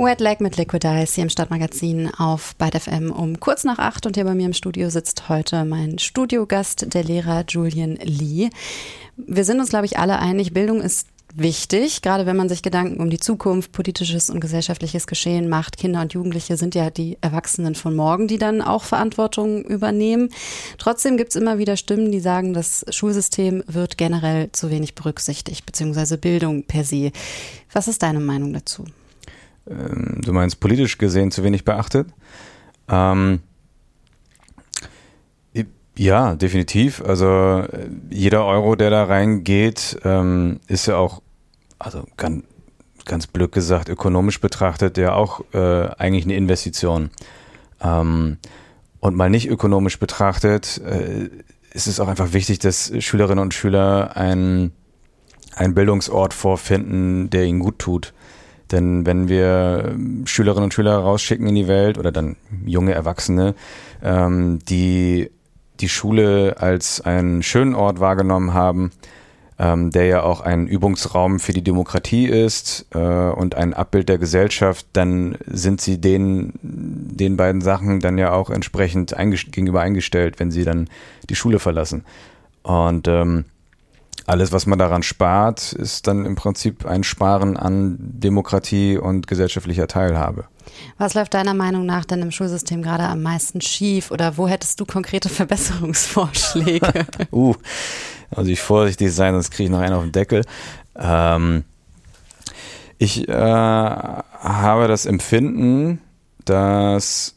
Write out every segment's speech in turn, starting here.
Wet Leg mit Liquidize hier im Stadtmagazin auf Byte FM um kurz nach 8 und hier bei mir im Studio sitzt heute mein Studiogast, der Lehrer Julian Lee. Wir sind uns, glaube ich, alle einig, Bildung ist wichtig, gerade wenn man sich Gedanken um die Zukunft, politisches und gesellschaftliches Geschehen macht. Kinder und Jugendliche sind ja die Erwachsenen von morgen, die dann auch Verantwortung übernehmen. Trotzdem gibt es immer wieder Stimmen, die sagen, das Schulsystem wird generell zu wenig berücksichtigt, beziehungsweise Bildung per se. Was ist deine Meinung dazu? Du meinst politisch gesehen zu wenig beachtet? Ja, definitiv. Also jeder Euro, der da reingeht, ist ja auch, also ganz blöd gesagt, ökonomisch betrachtet, ja auch eigentlich eine Investition. Und mal nicht ökonomisch betrachtet, ist es auch einfach wichtig, dass Schülerinnen und Schüler einen Bildungsort vorfinden, der ihnen gut tut. Denn wenn wir Schülerinnen und Schüler rausschicken in die Welt oder dann junge Erwachsene, die Schule als einen schönen Ort wahrgenommen haben, der ja auch ein Übungsraum für die Demokratie ist und ein Abbild der Gesellschaft, dann sind sie den beiden Sachen dann ja auch entsprechend gegenüber eingestellt, wenn sie dann die Schule verlassen. Und alles, was man daran spart, ist dann im Prinzip ein Sparen an Demokratie und gesellschaftlicher Teilhabe. Was läuft deiner Meinung nach denn im Schulsystem gerade am meisten schief oder wo hättest du konkrete Verbesserungsvorschläge? Muss ich vorsichtig sein, sonst kriege ich noch einen auf den Deckel. Ich habe das Empfinden, dass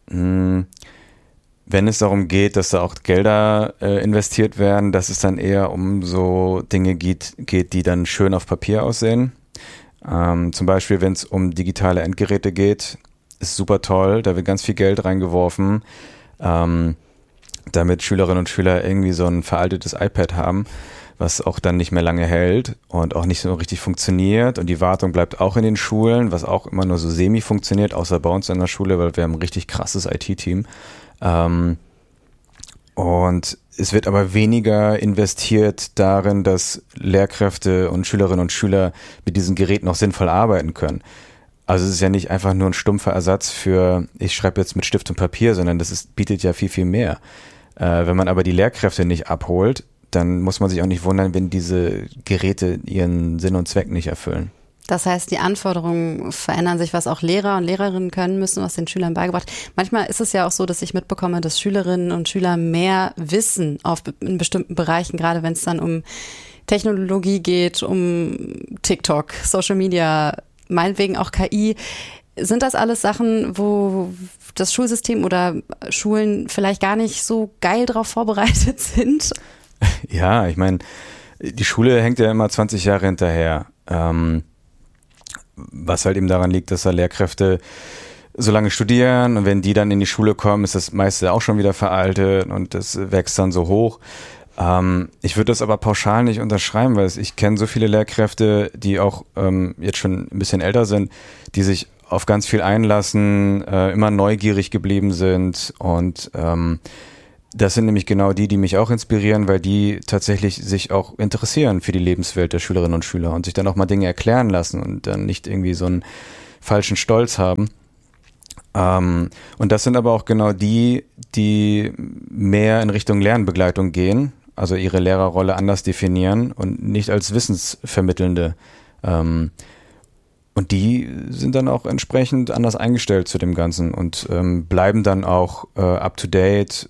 wenn es darum geht, dass da auch Gelder investiert werden, dass es dann eher um so Dinge geht, die dann schön auf Papier aussehen. Zum Beispiel, wenn es um digitale Endgeräte geht, ist super toll, da wird ganz viel Geld reingeworfen, damit Schülerinnen und Schüler irgendwie so ein veraltetes iPad haben, was auch dann nicht mehr lange hält und auch nicht so richtig funktioniert. Und die Wartung bleibt auch in den Schulen, was auch immer nur so semi funktioniert, außer bei uns in der Schule, weil wir haben ein richtig krasses IT-Team. Und es wird aber weniger investiert darin, dass Lehrkräfte und Schülerinnen und Schüler mit diesen Geräten noch sinnvoll arbeiten können. Also es ist ja nicht einfach nur ein stumpfer Ersatz für, ich schreibe jetzt mit Stift und Papier, sondern bietet ja viel, viel mehr. Wenn man aber die Lehrkräfte nicht abholt, dann muss man sich auch nicht wundern, wenn diese Geräte ihren Sinn und Zweck nicht erfüllen. Das heißt, die Anforderungen verändern sich, was auch Lehrer und Lehrerinnen können müssen, was den Schülern beigebracht. Manchmal ist es ja auch so, dass ich mitbekomme, dass Schülerinnen und Schüler mehr wissen in bestimmten Bereichen, gerade wenn es dann um Technologie geht, um TikTok, Social Media, meinetwegen auch KI. Sind das alles Sachen, wo das Schulsystem oder Schulen vielleicht gar nicht so geil drauf vorbereitet sind? Ja, ich meine, die Schule hängt ja immer 20 Jahre hinterher. Was halt eben daran liegt, dass da Lehrkräfte so lange studieren und wenn die dann in die Schule kommen, ist das meiste auch schon wieder veraltet und das wächst dann so hoch. Ich würde das aber pauschal nicht unterschreiben, weil ich kenne so viele Lehrkräfte, die auch jetzt schon ein bisschen älter sind, die sich auf ganz viel einlassen, immer neugierig geblieben sind und das sind nämlich genau die mich auch inspirieren, weil die tatsächlich sich auch interessieren für die Lebenswelt der Schülerinnen und Schüler und sich dann auch mal Dinge erklären lassen und dann nicht irgendwie so einen falschen Stolz haben. Und das sind aber auch genau die mehr in Richtung Lernbegleitung gehen, also ihre Lehrerrolle anders definieren und nicht als Wissensvermittelnde. Und die sind dann auch entsprechend anders eingestellt zu dem Ganzen und bleiben dann auch up-to-date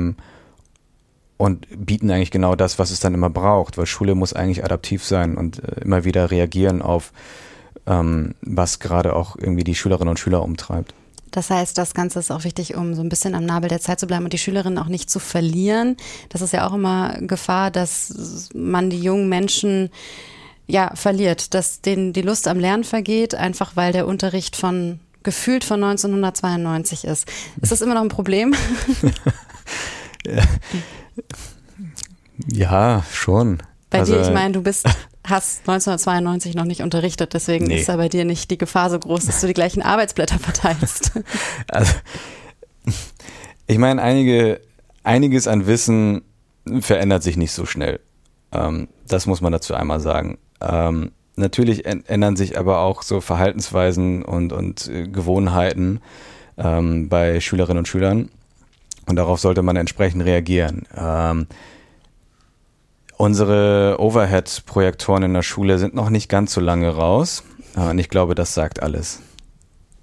und bieten eigentlich genau das, was es dann immer braucht, weil Schule muss eigentlich adaptiv sein und immer wieder reagieren auf was gerade auch irgendwie die Schülerinnen und Schüler umtreibt. Das heißt, das Ganze ist auch wichtig, um so ein bisschen am Nabel der Zeit zu bleiben und die Schülerinnen auch nicht zu verlieren. Das ist ja auch immer Gefahr, dass man die jungen Menschen verliert, dass denen die Lust am Lernen vergeht, einfach weil der Unterricht gefühlt von 1992 ist. Ist das immer noch ein Problem? Ja, schon. Bei dir, ich meine, hast 1992 noch nicht unterrichtet, deswegen ist da bei dir nicht die Gefahr so groß, dass du die gleichen Arbeitsblätter verteilst. Also, ich meine, einiges an Wissen verändert sich nicht so schnell. Das muss man dazu einmal sagen. Natürlich ändern sich aber auch so Verhaltensweisen und Gewohnheiten bei Schülerinnen und Schülern. Und darauf sollte man entsprechend reagieren. Unsere Overhead-Projektoren in der Schule sind noch nicht ganz so lange raus. Und ich glaube, das sagt alles.